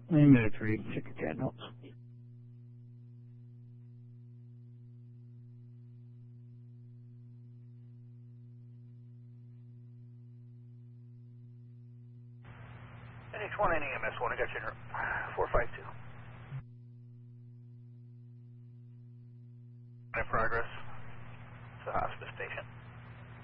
Minute 3, check your cat notes. NH1 and EMS1, I got you in 452. In progress. It's a hospice patient.